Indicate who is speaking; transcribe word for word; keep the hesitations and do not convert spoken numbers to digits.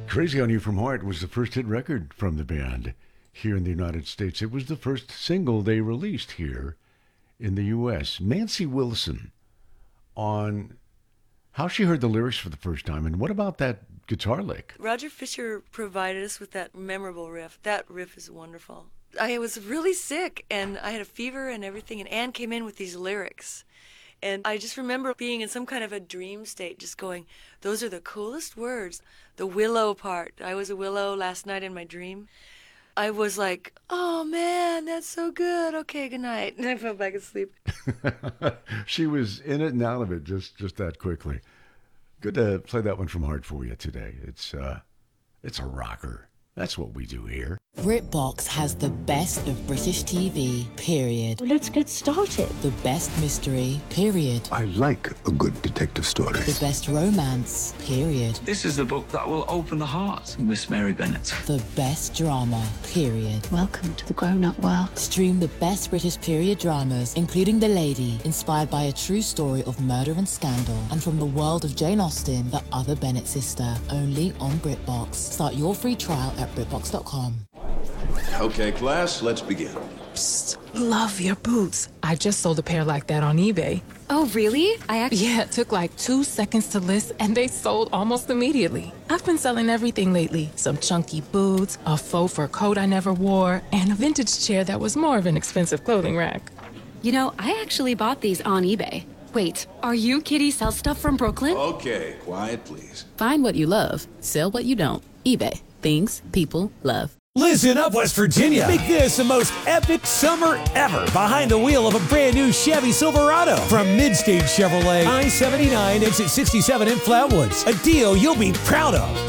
Speaker 1: Crazy on You from Heart was the first hit record from the band here in the United States. It was the first single they released here in the U S. Nancy Wilson on how she heard the lyrics for the first time, and what about that guitar lick?
Speaker 2: Roger Fisher provided us with that memorable riff. That riff is wonderful. I was really sick, and I had a fever and everything, and Ann came in with these lyrics. And I just remember being in some kind of a dream state, just going, those are the coolest words. The willow part. I was a willow last night in my dream. I was like, oh, man, that's so good. Okay, good night. And I fell back asleep.
Speaker 1: She was in it and out of it just, just that quickly. Good to play that one from Heart for you today. It's, uh, it's a rocker. That's what we do here.
Speaker 3: BritBox has the best of British T V, period.
Speaker 4: Let's get started.
Speaker 3: The best mystery, period.
Speaker 5: I like a good detective story.
Speaker 3: The best romance, period.
Speaker 6: This is the book that will open the heart of Miss Mary Bennet.
Speaker 3: The best drama, period.
Speaker 4: Welcome to the grown-up world.
Speaker 3: Stream the best British period dramas, including The Lady, inspired by a true story of murder and scandal, and from the world of Jane Austen, the other Bennet sister, only on BritBox. Start your free trial at BritBox dot com.
Speaker 7: Okay, class, let's begin.
Speaker 8: Psst, love your boots. I just sold a pair like that on eBay.
Speaker 9: Oh, really? I actually...
Speaker 8: Yeah, it took like two seconds to list, and they sold almost immediately. I've been selling everything lately. Some chunky boots, a faux fur coat I never wore, and a vintage chair that was more of an expensive clothing rack.
Speaker 9: You know, I actually bought these on eBay. Wait, are you Kitty Sell Stuff from Brooklyn?
Speaker 7: Okay, quiet, please.
Speaker 10: Find what you love, sell what you don't. eBay. Things people love.
Speaker 11: Listen up, West Virginia. Make this the most epic summer ever behind the wheel of a brand new Chevy Silverado from Midstage Chevrolet, I seventy-nine, exit sixty-seven in Flatwoods. A deal you'll be proud of.